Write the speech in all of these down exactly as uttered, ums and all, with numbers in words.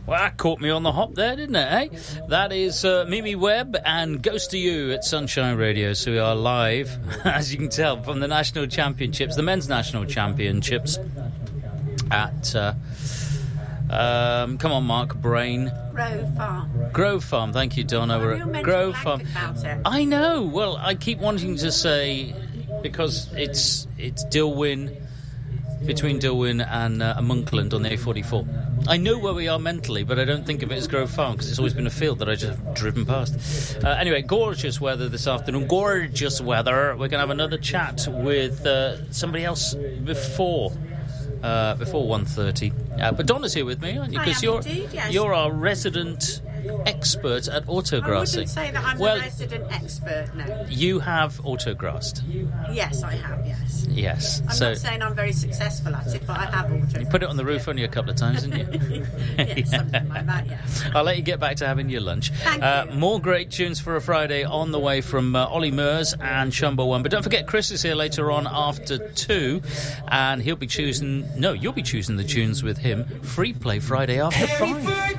Well, that caught me on the hop there, didn't it, eh? That is uh, Mimi Webb and Ghost to You at Sunshine Radio. So we are live, as you can tell, from the National Championships, the Men's National Championships at, uh, um, come on, Mark, Brain. Grove Farm. Grove Farm, thank you, Donna. Well, We're you're at meant Grove to Farm. about it. I know. Well, I keep wanting to say, because it's it's Dilwyn, between Dilwyn and uh, Monkland on the A forty-four. I know where we are mentally, but I don't think of it as Grove Farm because it's always been a field that I just have driven past. Uh, anyway, gorgeous weather this afternoon. Gorgeous weather. We're going to have another chat with uh, somebody else before uh, before one thirty. Uh, but Donna's here with me, aren't you? Because you're indeed, yes. you're our resident expert at autograssing. I wouldn't say that I'm well, a resident expert, no. You have autograssed. Yes, I have, yes. Yes. I'm so not saying I'm very successful at it, but I have autograssed. You put it on the roof only a couple of times, didn't you? Yes, something like that, yeah. I'll let you get back to having your lunch. Thank uh, you. More great tunes for a Friday on the way from uh, Ollie Murs and Shumbo One. But don't forget, Chris is here later on after two, and he'll be choosing... No, you'll be choosing the tunes with him. Free Play Friday after five.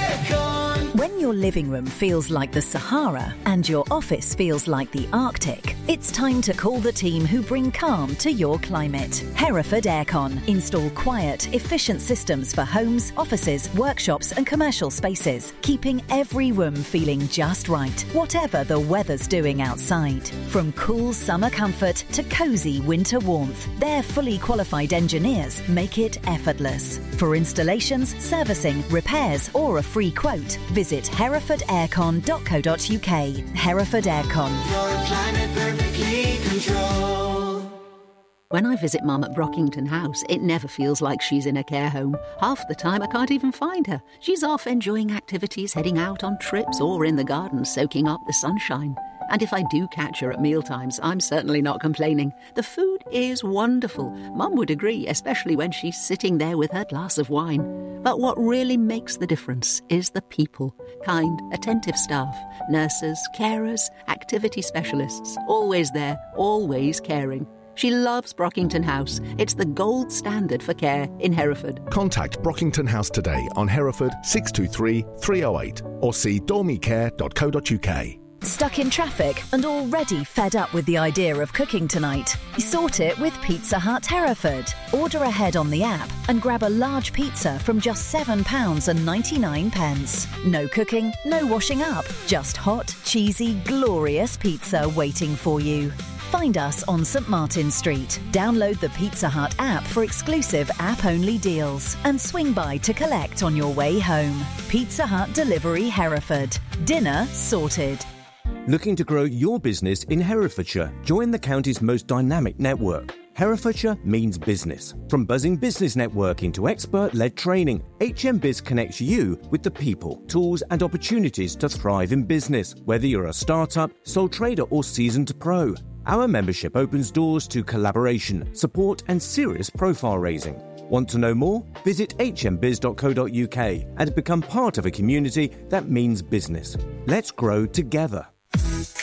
When your living room feels like the Sahara and your office feels like the Arctic, it's time to call the team who bring calm to your climate. Hereford Aircon. Install quiet, efficient systems for homes, offices, workshops and commercial spaces, keeping every room feeling just right, whatever the weather's doing outside. From cool summer comfort to cosy winter warmth, their fully qualified engineers make it effortless. For installations, servicing, repairs or a free quote, visit hereford aircon dot co dot uk. Hereford Aircon. Your climate perfectly controlled. When I visit Mum at Brockington House, it never feels like she's in a care home. Half the time I can't even find her. She's off enjoying activities, heading out on trips or in the garden soaking up the sunshine. And if I do catch her at mealtimes, I'm certainly not complaining. The food is wonderful. Mum would agree, especially when she's sitting there with her glass of wine. But what really makes the difference is the people. Kind, attentive staff, nurses, carers, activity specialists. Always there, always caring. She loves Brockington House. It's the gold standard for care in Hereford. Contact Brockington House today on Hereford six two three, three oh eight or see dormicare dot co dot uk. Stuck in traffic and already fed up with the idea of cooking tonight? Sort it with Pizza Hut Hereford. Order ahead on the app and grab a large pizza from just seven pounds ninety-nine. No cooking, no washing up. Just hot, cheesy, glorious pizza waiting for you. Find us on St Martin Street. Download the Pizza Hut app for exclusive app-only deals and swing by to collect on your way home. Pizza Hut Delivery Hereford. Dinner sorted. Looking to grow your business in Herefordshire? Join the county's most dynamic network. Herefordshire means business. From buzzing business networking to expert-led training, H M Biz connects you with the people, tools and opportunities to thrive in business, whether you're a startup, sole trader or seasoned pro. Our membership opens doors to collaboration, support and serious profile raising. Want to know more? Visit h m biz dot co dot uk and become part of a community that means business. Let's grow together.